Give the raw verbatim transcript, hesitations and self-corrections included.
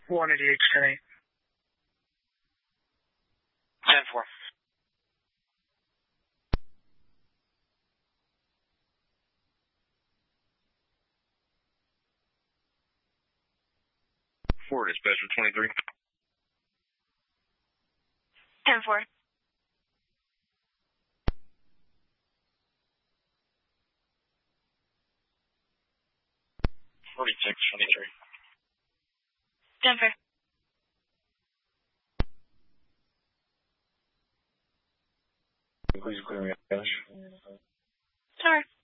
one eighty-eight, ten eight. ten four. four, dispatcher twenty-three. ten four. forty-six twenty-three. Denver. Please clear me out, Cash. Sir.